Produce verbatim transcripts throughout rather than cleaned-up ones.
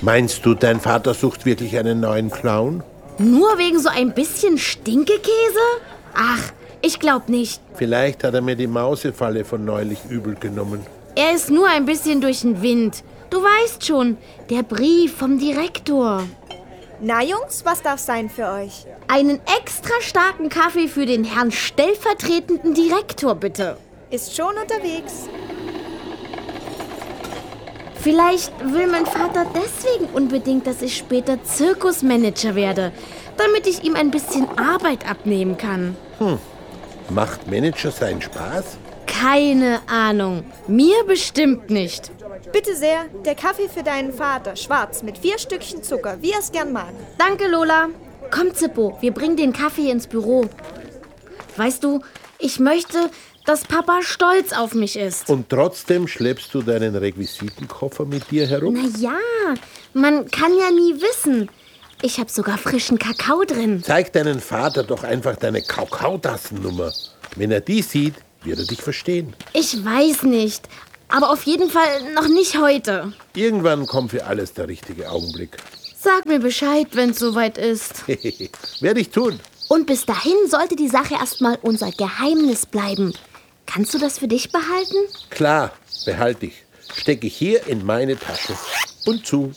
Meinst du, dein Vater sucht wirklich einen neuen Clown? Nur wegen so ein bisschen Stinkekäse? Ach, ich glaub nicht. Vielleicht hat er mir die Mausefalle von neulich übel genommen. Er ist nur ein bisschen durch den Wind. Du weißt schon, der Brief vom Direktor. Na Jungs, was darf sein für euch? Einen extra starken Kaffee für den Herrn stellvertretenden Direktor, bitte. Ist schon unterwegs. Vielleicht will mein Vater deswegen unbedingt, dass ich später Zirkusmanager werde, damit ich ihm ein bisschen Arbeit abnehmen kann. Hm. Macht Manager seinen Spaß? Keine Ahnung. Mir bestimmt nicht. Bitte sehr, der Kaffee für deinen Vater, schwarz, mit vier Stückchen Zucker, wie er es gern mag. Danke, Lola. Komm, Zippo, wir bringen den Kaffee ins Büro. Weißt du, ich möchte, dass Papa stolz auf mich ist. Und trotzdem schleppst du deinen Requisitenkoffer mit dir herum? Na ja, man kann ja nie wissen. Ich habe sogar frischen Kakao drin. Zeig deinen Vater doch einfach deine Kakaotassennummer. Wenn er die sieht, wird er dich verstehen. Ich weiß nicht, aber auf jeden Fall noch nicht heute. Irgendwann kommt für alles der richtige Augenblick. Sag mir Bescheid, wenn es soweit ist. Werde ich tun. Und bis dahin sollte die Sache erstmal unser Geheimnis bleiben. Kannst du das für dich behalten? Klar, behalte ich. Stecke ich hier in meine Tasche. Und zu.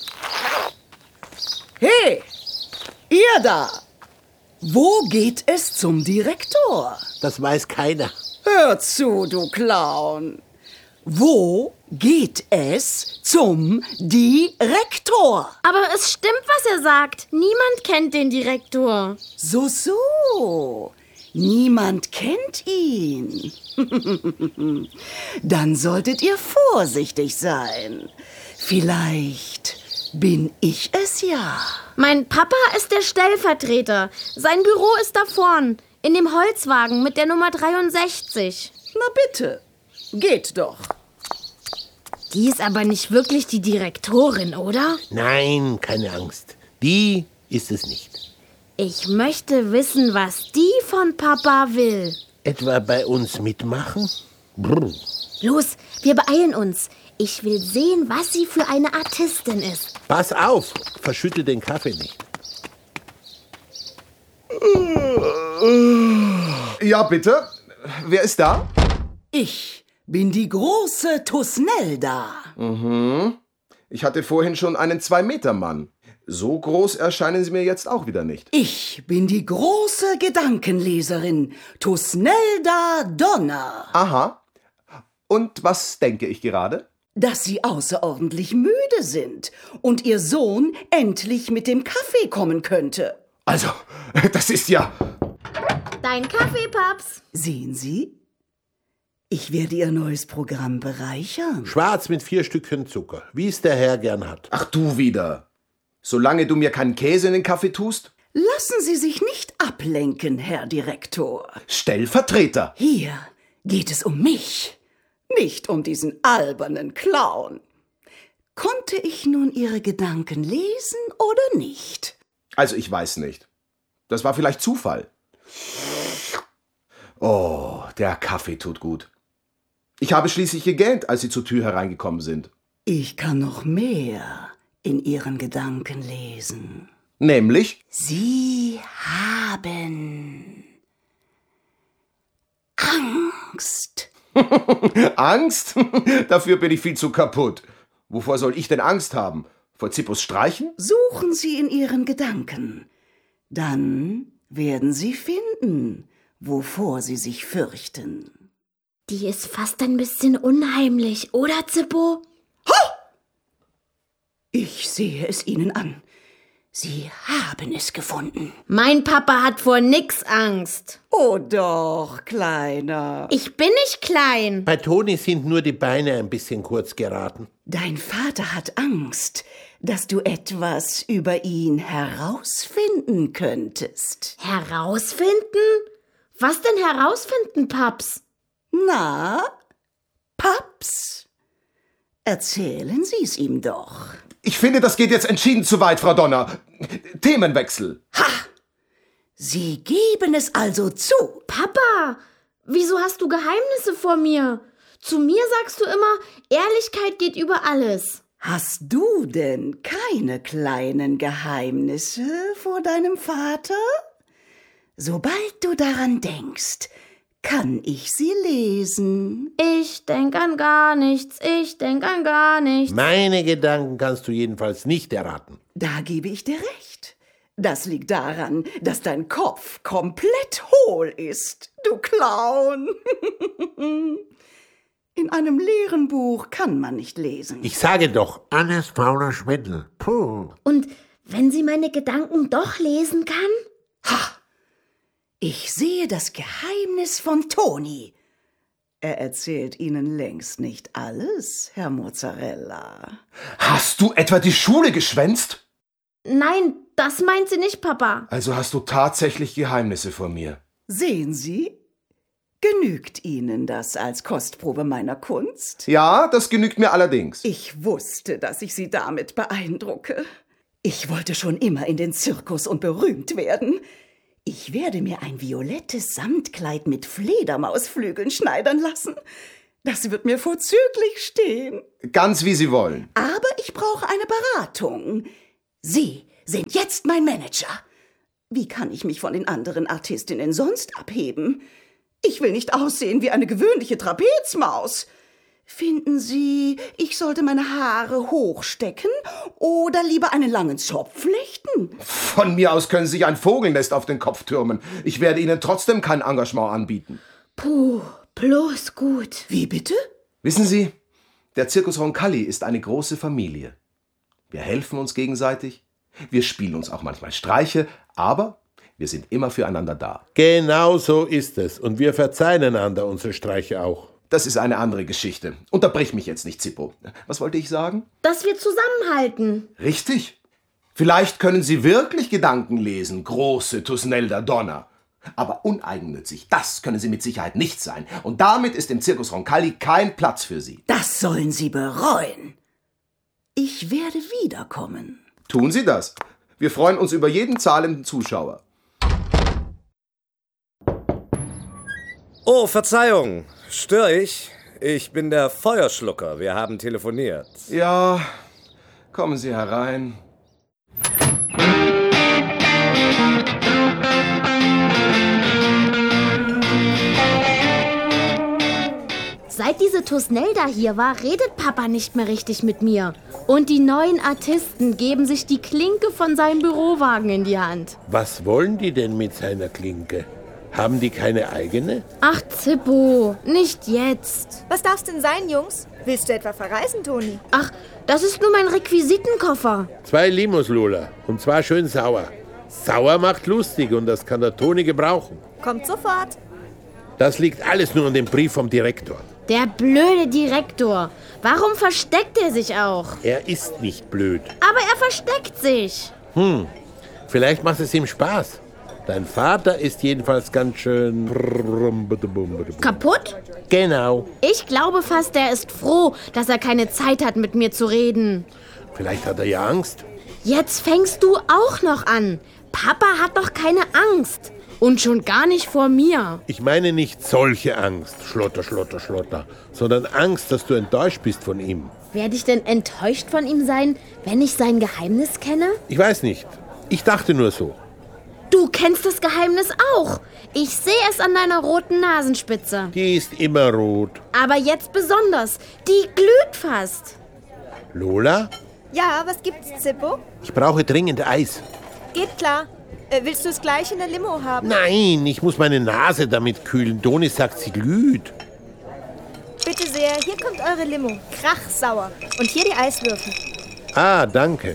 Hey, ihr da! Wo geht es zum Direktor? Das weiß keiner. Hör zu, du Clown. Wo geht es zum Direktor? Aber es stimmt, was er sagt. Niemand kennt den Direktor. So, so. Niemand kennt ihn. Dann solltet ihr vorsichtig sein. Vielleicht bin ich es ja. Mein Papa ist der Stellvertreter. Sein Büro ist da vorn, in dem Holzwagen mit der Nummer dreiundsechzig. Na bitte, geht doch. Die ist aber nicht wirklich die Direktorin, oder? Nein, keine Angst. Die ist es nicht. Ich möchte wissen, was die von Papa will. Etwa bei uns mitmachen? Brr. Los, wir beeilen uns. Ich will sehen, was sie für eine Artistin ist. Pass auf, verschüttel den Kaffee nicht. Ja, bitte. Wer ist da? Ich bin die große Tusnelda. Mhm. Ich hatte vorhin schon einen Zwei-Meter-Mann. So groß erscheinen Sie mir jetzt auch wieder nicht. Ich bin die große Gedankenleserin Tusnelda Donner. Aha. Und was denke ich gerade? Dass Sie außerordentlich müde sind und Ihr Sohn endlich mit dem Kaffee kommen könnte. Also, das ist ja... Dein Kaffee, Paps. Sehen Sie? Ich werde Ihr neues Programm bereichern. Schwarz mit vier Stückchen Zucker, wie es der Herr gern hat. Ach du wieder. Solange du mir keinen Käse in den Kaffee tust? Lassen Sie sich nicht ablenken, Herr Direktor. Stellvertreter. Hier geht es um mich, nicht um diesen albernen Clown. Konnte ich nun Ihre Gedanken lesen oder nicht? Also ich weiß nicht. Das war vielleicht Zufall. Oh, der Kaffee tut gut. Ich habe schließlich gegähnt, als Sie zur Tür hereingekommen sind. Ich kann noch mehr in Ihren Gedanken lesen. Nämlich? Sie haben Angst. Angst? Dafür bin ich viel zu kaputt. Wovor soll ich denn Angst haben? Vor Zippos Streichen? Suchen Sie in Ihren Gedanken. Dann werden Sie finden, wovor Sie sich fürchten. Die ist fast ein bisschen unheimlich, oder, Zippo? Ich sehe es Ihnen an. Sie haben es gefunden. Mein Papa hat vor nix Angst. Oh doch, Kleiner. Ich bin nicht klein. Bei Toni sind nur die Beine ein bisschen kurz geraten. Dein Vater hat Angst, dass du etwas über ihn herausfinden könntest. Herausfinden? Was denn herausfinden, Paps? Na, Paps? Erzählen Sie es ihm doch. Ich finde, das geht jetzt entschieden zu weit, Frau Donner. Themenwechsel. Ha! Sie geben es also zu. Papa, wieso hast du Geheimnisse vor mir? Zu mir sagst du immer, Ehrlichkeit geht über alles. Hast du denn keine kleinen Geheimnisse vor deinem Vater? Sobald du daran denkst, kann ich sie lesen. Ich denk an gar nichts, ich denk an gar nichts. Meine Gedanken kannst du jedenfalls nicht erraten. Da gebe ich dir recht. Das liegt daran, dass dein Kopf komplett hohl ist, du Clown. In einem leeren Buch kann man nicht lesen. Ich sage doch, Alles fauler Schwindel. Puh. Und wenn sie meine Gedanken doch lesen kann? Ha! Ich sehe das Geheimnis von Toni. Er erzählt Ihnen längst nicht alles, Herr Mozzarella. Hast du etwa die Schule geschwänzt? Nein, das meint sie nicht, Papa. Also hast du tatsächlich Geheimnisse vor mir. Sehen Sie? Genügt Ihnen das als Kostprobe meiner Kunst? Ja, das genügt mir allerdings. Ich wusste, dass ich Sie damit beeindrucke. Ich wollte schon immer in den Zirkus und berühmt werden. Ich werde mir ein violettes Samtkleid mit Fledermausflügeln schneidern lassen. Das wird mir vorzüglich stehen. Ganz wie Sie wollen. Aber ich brauche eine Beratung. Sie sind jetzt mein Manager. Wie kann ich mich von den anderen Artistinnen sonst abheben? Ich will nicht aussehen wie eine gewöhnliche Trapezmaus. Finden Sie, ich sollte meine Haare hochstecken oder lieber einen langen Zopf flechten? Von mir aus können Sie sich ein Vogelnest auf den Kopf türmen. Ich werde Ihnen trotzdem kein Engagement anbieten. Puh, bloß gut. Wie bitte? Wissen Sie, der Zirkus Roncalli ist eine große Familie. Wir helfen uns gegenseitig, wir spielen uns auch manchmal Streiche, aber wir sind immer füreinander da. genau so ist es. Und wir verzeihen einander unsere Streiche auch. Das ist eine andere Geschichte. Unterbrich mich jetzt nicht, Zippo. Was wollte ich sagen? Dass wir zusammenhalten. Richtig. Vielleicht können Sie wirklich Gedanken lesen, große Tusnelda Donna. Aber uneigennützig, das können Sie mit Sicherheit nicht sein. Und damit ist im Zirkus Roncalli kein Platz für Sie. Das sollen Sie bereuen. Ich werde wiederkommen. Tun Sie das. Wir freuen uns über jeden zahlenden Zuschauer. Oh, Verzeihung. Störe ich? Ich bin der Feuerschlucker. Wir haben telefoniert. Ja, kommen Sie herein. Seit diese Tusnelda hier war, redet Papa nicht mehr richtig mit mir. Und die neuen Artisten geben sich die Klinke von seinem Bürowagen in die Hand. Was wollen die denn mit seiner Klinke? Haben die keine eigene? Ach, Zippo, nicht jetzt. Was darf's denn sein, Jungs? Willst du etwa verreisen, Toni? Ach, das ist nur mein Requisitenkoffer. Zwei Limos, Lola. Und zwar schön sauer. Sauer macht lustig und das kann der Toni gebrauchen. Kommt sofort. Das liegt alles nur an dem Brief vom Direktor. Der blöde Direktor. Warum versteckt er sich auch? Er ist nicht blöd. Aber er versteckt sich. Hm, vielleicht macht es ihm Spaß. Dein Vater ist jedenfalls ganz schön... Kaputt? Genau. Ich glaube fast, er ist froh, dass er keine Zeit hat, mit mir zu reden. Vielleicht hat er ja Angst. Jetzt fängst du auch noch an. Papa hat doch keine Angst. Und schon gar nicht vor mir. Ich meine nicht solche Angst, Schlotter, Schlotter, Schlotter, sondern Angst, dass du enttäuscht bist von ihm. Werde ich denn enttäuscht von ihm sein, wenn ich sein Geheimnis kenne? Ich weiß nicht. Ich dachte nur so. Du kennst das Geheimnis auch. Ich sehe es an deiner roten Nasenspitze. Die ist immer rot. Aber jetzt besonders. Die glüht fast. Lola, Ja, was gibt's, Zippo? ich brauche dringend Eis. Geht klar. Äh, willst du es gleich in der Limo haben? Nein, ich muss meine Nase damit kühlen. Doni sagt, sie glüht. Bitte sehr, hier kommt eure Limo. Krachsauer. Und hier die Eiswürfel. Ah, danke.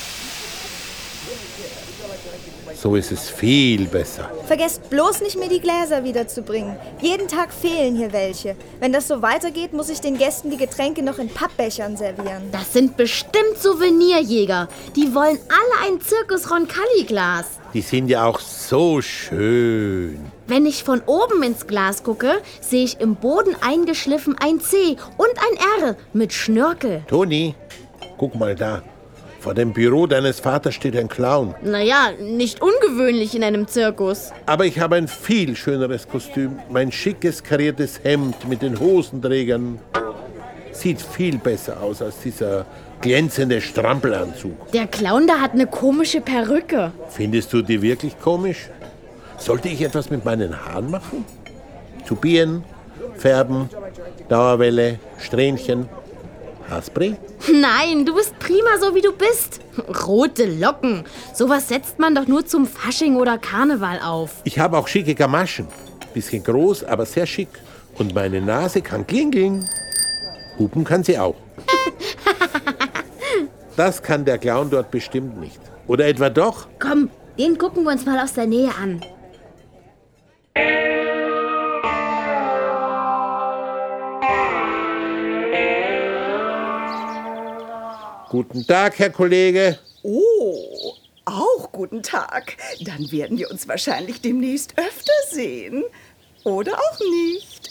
So ist es viel besser. Vergesst bloß nicht, mir die Gläser wiederzubringen. Jeden Tag fehlen hier welche. Wenn das so weitergeht, muss ich den Gästen die Getränke noch in Pappbechern servieren. Das sind bestimmt Souvenirjäger. Die wollen alle ein Zirkus Roncalli-Glas. Die sind ja auch so schön. Wenn ich von oben ins Glas gucke, sehe ich im Boden eingeschliffen ein C und ein R mit Schnörkel. Toni, guck mal da. Vor dem Büro deines Vaters steht ein Clown. Naja, nicht ungewöhnlich in einem Zirkus. Aber ich habe ein viel schöneres Kostüm. Mein schickes kariertes Hemd mit den Hosenträgern. Sieht viel besser aus als dieser glänzende Strampelanzug. Der Clown da hat eine komische Perücke. Findest du die wirklich komisch? Sollte ich etwas mit meinen Haaren machen? Tubieren, färben, Dauerwelle, Strähnchen, Haarspray? Nein, du bist prima so wie du bist. Rote Locken. Sowas setzt man doch nur zum Fasching oder Karneval auf. Ich habe auch schicke Gamaschen. Bisschen groß, aber sehr schick. Und meine Nase kann klingeln. Hupen kann sie auch. Das kann der Clown dort bestimmt nicht. Oder etwa doch? Komm, den gucken wir uns mal aus der Nähe an. Guten Tag, Herr Kollege. Oh, auch guten Tag. Dann werden wir uns wahrscheinlich demnächst öfter sehen. Oder auch nicht.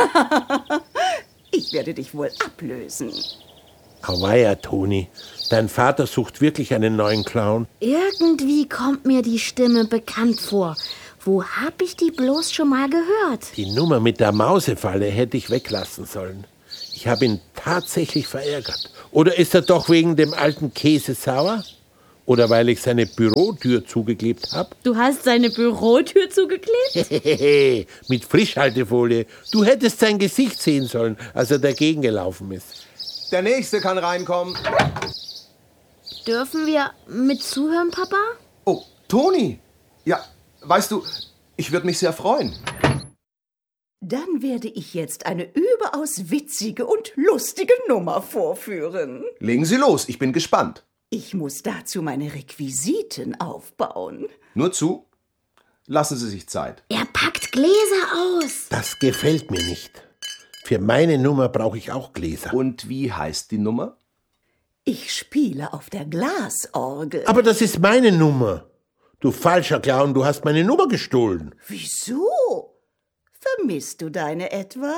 Ich werde dich wohl ablösen. Auweia, Toni. Dein Vater sucht wirklich einen neuen Clown. Irgendwie kommt mir die Stimme bekannt vor. Wo hab ich die bloß schon mal gehört? Die Nummer mit der Mausefalle hätte ich weglassen sollen. Ich habe ihn tatsächlich verärgert. Oder ist er doch wegen dem alten Käse sauer? Oder weil ich seine Bürotür zugeklebt habe? Du hast seine Bürotür zugeklebt? Mit Frischhaltefolie. Du hättest sein Gesicht sehen sollen, als er dagegen gelaufen ist. Der Nächste kann reinkommen. Dürfen wir mit zuhören, Papa? Oh, Toni. Ja, weißt du, ich würde mich sehr freuen. Dann werde ich jetzt eine überaus witzige und lustige Nummer vorführen. Legen Sie los, ich bin gespannt. Ich muss dazu meine Requisiten aufbauen. Nur zu, lassen Sie sich Zeit. Er packt Gläser aus. Das gefällt mir nicht. Für meine Nummer brauche ich auch Gläser. Und wie heißt die Nummer? Ich spiele auf der Glasorgel. Aber das ist meine Nummer. Du falscher Clown, du hast meine Nummer gestohlen. Wieso? Vermisst du deine etwa?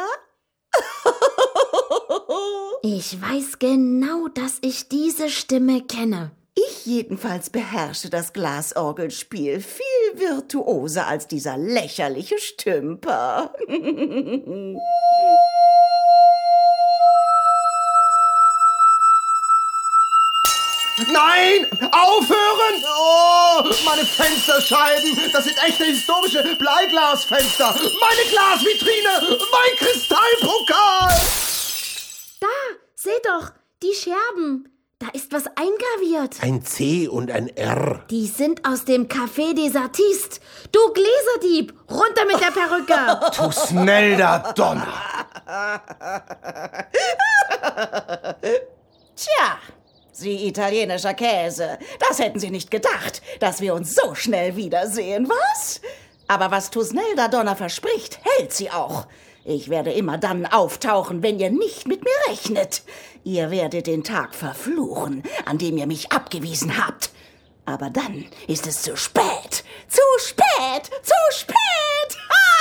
Ich weiß genau, dass ich diese Stimme kenne. Ich jedenfalls beherrsche das Glasorgelspiel viel virtuoser als dieser lächerliche Stümper. Nein! Aufhören! Oh, meine Fensterscheiben! Das sind echte historische Bleiglasfenster! Meine Glasvitrine! Mein Kristallpokal! Da, seht doch, die Scherben. Da ist was eingraviert. Ein C und ein R. Die sind aus dem Café des Artistes. Du Gläserdieb, runter mit der Perücke. Tusnelda Donner! Tja, Sie italienischer Käse, das hätten Sie nicht gedacht, dass wir uns so schnell wiedersehen, was? Aber was Tusnelda Donner verspricht, hält sie auch. Ich werde immer dann auftauchen, wenn ihr nicht mit mir rechnet. Ihr werdet den Tag verfluchen, an dem ihr mich abgewiesen habt. Aber dann ist es zu spät. Zu spät! Zu spät!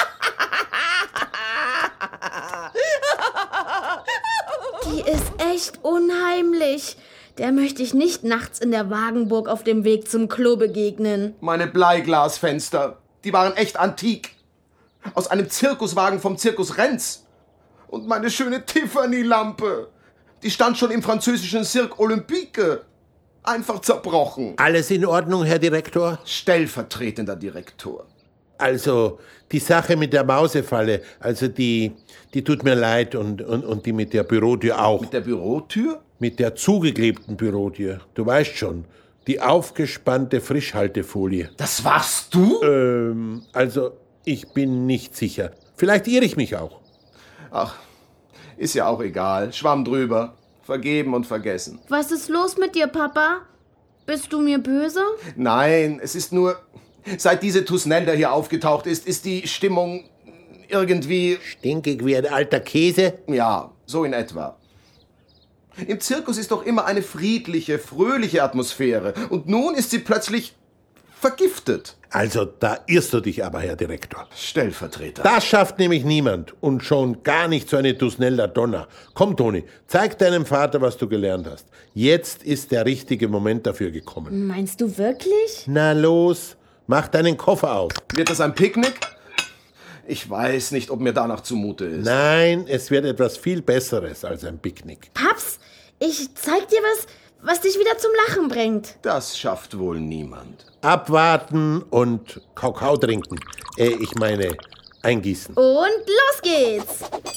Die ist echt unheimlich. Der möchte ich nicht nachts in der Wagenburg auf dem Weg zum Klo begegnen. Meine Bleiglasfenster, die waren echt antik. Aus einem Zirkuswagen vom Zirkus Renz. Und meine schöne Tiffany-Lampe, die stand schon im französischen Cirque Olympique. Einfach zerbrochen. Alles in Ordnung, Herr Direktor? Stellvertretender Direktor. Also, die Sache mit der Mausefalle, also die, die tut mir leid und, und, und die mit der Bürotür auch. Mit der Bürotür? Mit der zugeklebten Bürotür. Du weißt schon, die aufgespannte Frischhaltefolie. Das warst du? Ähm, also, ich bin nicht sicher. Vielleicht irre ich mich auch. Ach, ist ja auch egal. Schwamm drüber. Vergeben und vergessen. Was ist los mit dir, Papa? Bist du mir böse? Nein, es ist nur... Seit diese Tusnelda hier aufgetaucht ist, ist die Stimmung irgendwie... Stinkig wie ein alter Käse? Ja, so in etwa. Im Zirkus ist doch immer eine friedliche, fröhliche Atmosphäre. Und nun ist sie plötzlich vergiftet. Also, da irrst du dich aber, Herr Direktor. Stellvertreter. Das schafft nämlich niemand. Und schon gar nicht so eine Tusnelda Donner. Komm, Toni, zeig deinem Vater, was du gelernt hast. Jetzt ist der richtige Moment dafür gekommen. Meinst du wirklich? Na los, mach deinen Koffer auf. Wird das ein Picknick? Ich weiß nicht, ob mir danach zumute ist. Nein, es wird etwas viel Besseres als ein Picknick. Paps, ich zeig dir was, was dich wieder zum Lachen bringt. Das schafft wohl niemand. Abwarten und Kakao trinken. Äh, ich meine, eingießen. Und los geht's.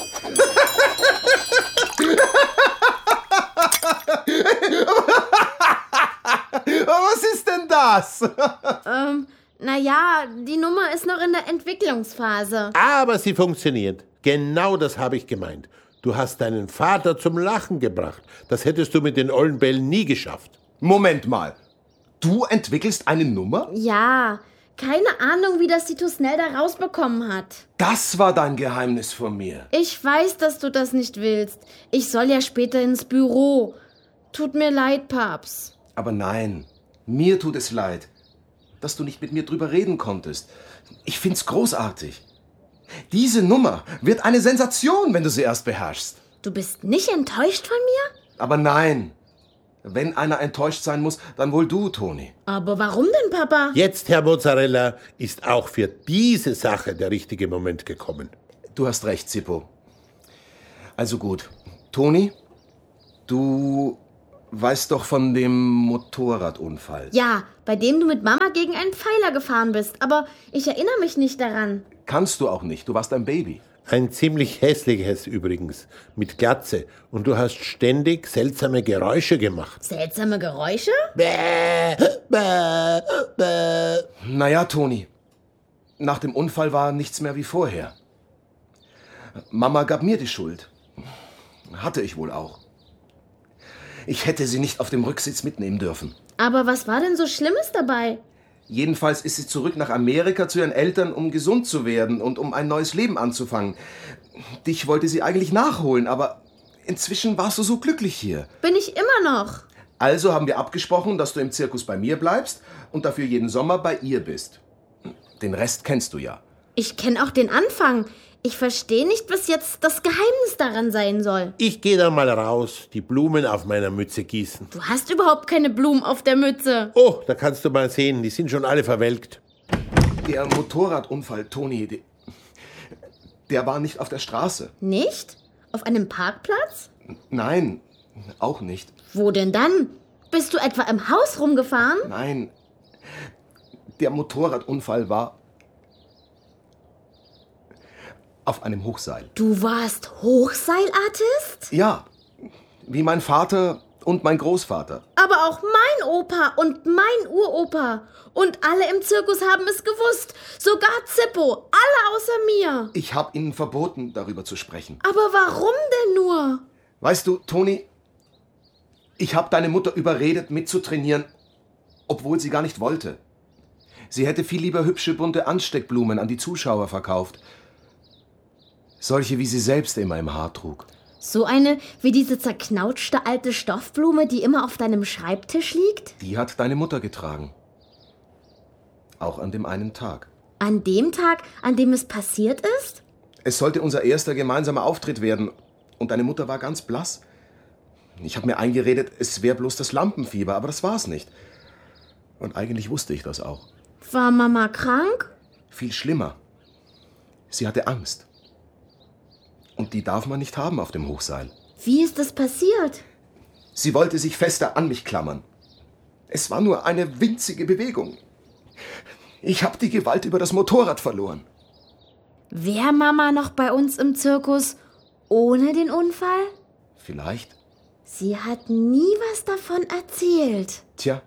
Was ist denn das? ähm, naja, die Nummer ist noch in der Entwicklungsphase. Aber sie funktioniert. Genau das habe ich gemeint. Du hast deinen Vater zum Lachen gebracht. Das hättest du mit den ollen Bällen nie geschafft. Moment mal. Du entwickelst eine Nummer? Ja, keine Ahnung, wie das die Tusnelda rausbekommen hat. Das war dein Geheimnis vor mir. Ich weiß, dass du das nicht willst. Ich soll ja später ins Büro. Tut mir leid, Paps. Aber nein, mir tut es leid, dass du nicht mit mir drüber reden konntest. Ich find's großartig. Diese Nummer wird eine Sensation, wenn du sie erst beherrschst. Du bist nicht enttäuscht von mir? Aber nein, wenn einer enttäuscht sein muss, dann wohl du, Toni. Aber warum denn, Papa? Jetzt, Herr Mozzarella, ist auch für diese Sache der richtige Moment gekommen. Du hast recht, Zippo. Also gut. Toni, du weißt doch von dem Motorradunfall. Ja, bei dem du mit Mama gegen einen Pfeiler gefahren bist. Aber ich erinnere mich nicht daran. Kannst du auch nicht, du warst ein Baby. Ein ziemlich hässliches übrigens, mit Glatze. Und du hast ständig seltsame Geräusche gemacht. Seltsame Geräusche? Bäh, bäh, bäh. Naja, Toni, nach dem Unfall war nichts mehr wie vorher. Mama gab mir die Schuld. Hatte ich wohl auch. Ich hätte sie nicht auf dem Rücksitz mitnehmen dürfen. Aber was war denn so Schlimmes dabei? Jedenfalls ist sie zurück nach Amerika zu ihren Eltern, um gesund zu werden und um ein neues Leben anzufangen. Dich wollte sie eigentlich nachholen, aber inzwischen warst du so glücklich hier. Bin ich immer noch. Also haben wir abgesprochen, dass du im Zirkus bei mir bleibst und dafür jeden Sommer bei ihr bist. Den Rest kennst du ja. Ich kenne auch den Anfang. Ich verstehe nicht, was jetzt das Geheimnis daran sein soll. Ich gehe dann mal raus, die Blumen auf meiner Mütze gießen. Du hast überhaupt keine Blumen auf der Mütze. Oh, da kannst du mal sehen, die sind schon alle verwelkt. Der Motorradunfall, Toni, der, der war nicht auf der Straße. Nicht? Auf einem Parkplatz? Nein, auch nicht. Wo denn dann? Bist du etwa im Haus rumgefahren? Nein, der Motorradunfall war auf einem Hochseil. Du warst Hochseilartist? Ja, wie mein Vater und mein Großvater. Aber auch mein Opa und mein Uropa. Und alle im Zirkus haben es gewusst. Sogar Zippo. Alle außer mir. Ich habe ihnen verboten, darüber zu sprechen. Aber warum denn nur? Weißt du, Toni, ich habe deine Mutter überredet, mitzutrainieren, obwohl sie gar nicht wollte. Sie hätte viel lieber hübsche, bunte Ansteckblumen an die Zuschauer verkauft. Solche, wie sie selbst immer im Haar trug. So eine wie diese zerknautschte alte Stoffblume, die immer auf deinem Schreibtisch liegt? Die hat deine Mutter getragen. Auch an dem einen Tag. An dem Tag, an dem es passiert ist? Es sollte unser erster gemeinsamer Auftritt werden und deine Mutter war ganz blass. Ich habe mir eingeredet, es wäre bloß das Lampenfieber, aber das war's nicht. Und eigentlich wusste ich das auch. War Mama krank? Viel schlimmer. Sie hatte Angst. Und die darf man nicht haben auf dem Hochseil. Wie ist das passiert? Sie wollte sich fester an mich klammern. Es war nur eine winzige Bewegung. Ich habe die Gewalt über das Motorrad verloren. Wär Mama noch bei uns im Zirkus ohne den Unfall? Vielleicht. Sie hat nie was davon erzählt. Tja.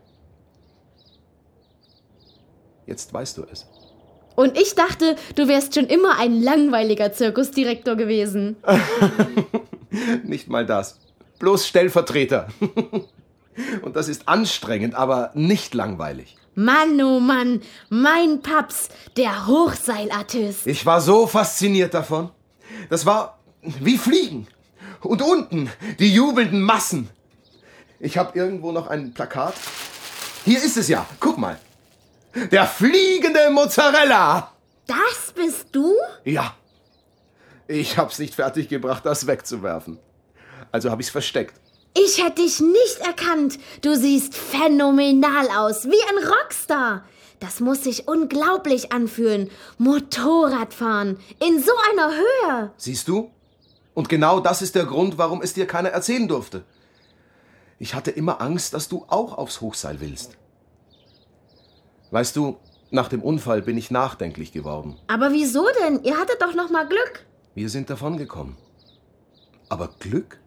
Jetzt weißt du es. Und ich dachte, du wärst schon immer ein langweiliger Zirkusdirektor gewesen. Nicht mal das. Bloß Stellvertreter. Und das ist anstrengend, aber nicht langweilig. Mann, oh Mann, mein Paps, der Hochseilartist. Ich war so fasziniert davon. Das war wie Fliegen. Und unten die jubelnden Massen. Ich habe irgendwo noch ein Plakat. Hier ist es ja. Guck mal. Der fliegende Mozzarella. Das bist du? Ja. Ich hab's nicht fertiggebracht, das wegzuwerfen. Also habe ich's versteckt. Ich hätte dich nicht erkannt. Du siehst phänomenal aus, wie ein Rockstar. Das muss sich unglaublich anfühlen. Motorradfahren in so einer Höhe. Siehst du? Und genau das ist der Grund, warum es dir keiner erzählen durfte. Ich hatte immer Angst, dass du auch aufs Hochseil willst. Weißt du, nach dem Unfall bin ich nachdenklich geworden. Aber wieso denn? Ihr hattet doch noch mal Glück. Wir sind davongekommen. Aber Glück?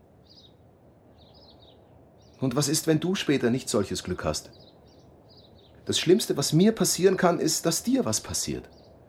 Und was ist, wenn du später nicht solches Glück hast? Das Schlimmste, was mir passieren kann, ist, dass dir was passiert.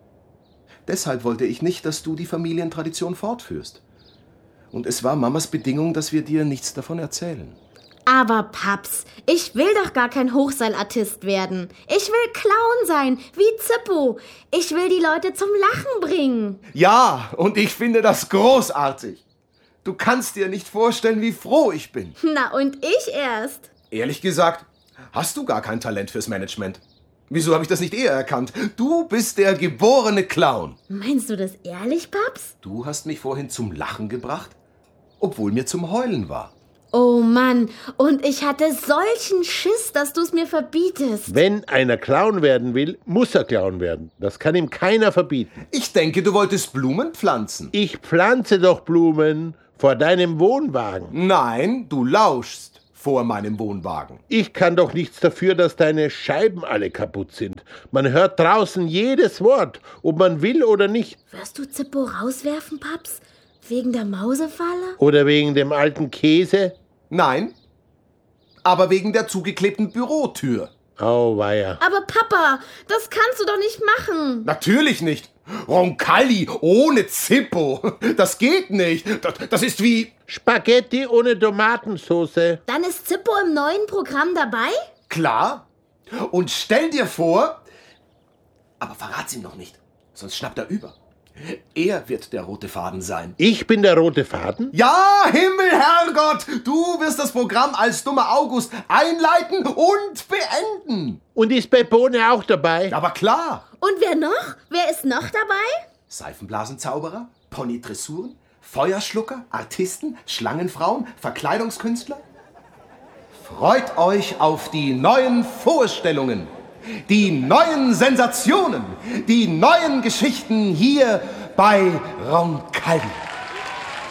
Deshalb wollte ich nicht, dass du die Familientradition fortführst. Und es war Mamas Bedingung, dass wir dir nichts davon erzählen. Aber Paps, ich will doch gar kein Hochseilartist werden. Ich will Clown sein, wie Zippo. Ich will die Leute zum Lachen bringen. Ja, und ich finde das großartig. Du kannst dir nicht vorstellen, wie froh ich bin. Na, und ich erst. Ehrlich gesagt, hast du gar kein Talent fürs Management. Wieso habe ich das nicht eher erkannt? Du bist der geborene Clown. Meinst du das ehrlich, Paps? Du hast mich vorhin zum Lachen gebracht, obwohl mir zum Heulen war. Oh Mann, und ich hatte solchen Schiss, dass du es mir verbietest. Wenn einer Clown werden will, muss er Clown werden. Das kann ihm keiner verbieten. Ich denke, du wolltest Blumen pflanzen. Ich pflanze doch Blumen vor deinem Wohnwagen. Nein, du lauschst vor meinem Wohnwagen. Ich kann doch nichts dafür, dass deine Scheiben alle kaputt sind. Man hört draußen jedes Wort, ob man will oder nicht. Wirst du Zippo rauswerfen, Paps? Wegen der Mausefalle? Oder wegen dem alten Käse? Nein, aber wegen der zugeklebten Bürotür. Auweia. Aber Papa, das kannst du doch nicht machen. Natürlich nicht. Roncalli ohne Zippo. Das geht nicht. Das, das ist wie... Spaghetti ohne Tomatensauce. Dann ist Zippo im neuen Programm dabei? Klar. Und stell dir vor... Aber verrat's ihm noch nicht, sonst schnappt er über. Er wird der rote Faden sein. Ich bin der rote Faden? Ja, Himmel, Herrgott! Du wirst das Programm als dummer August einleiten und beenden. Und ist Pepone auch dabei? Aber klar. Und wer noch? Wer ist noch dabei? Seifenblasenzauberer, Pony-Dressuren, Feuerschlucker, Artisten, Schlangenfrauen, Verkleidungskünstler. Freut euch auf die neuen Vorstellungen. Die neuen Sensationen, die neuen Geschichten hier bei Roncalli.